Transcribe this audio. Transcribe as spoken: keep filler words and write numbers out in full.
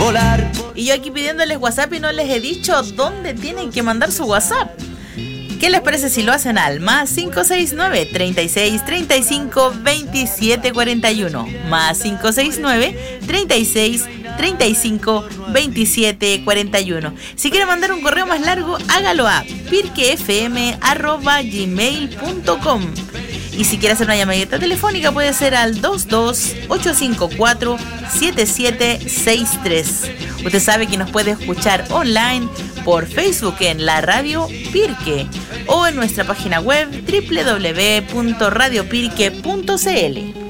volar. Y yo aquí pidiéndoles WhatsApp y no les he dicho dónde tienen que mandar su WhatsApp. ¿Qué les parece si lo hacen al más cinco seis nueve, treinta y seis, treinta y cinco, veintisiete cuarenta y uno? Más cinco seis nueve, treinta y seis, treinta y cinco, veintisiete cuarenta y uno. Si quieren mandar un correo más largo, hágalo a pirquefm arroba gmail punto com. Y si quiere hacer una llamadita telefónica, puede ser al dos dos ocho cinco cuatro siete siete seis tres. Usted sabe que nos puede escuchar online por Facebook en la Radio Pirque o en nuestra página web doble u doble u doble u punto radio pirque punto c l.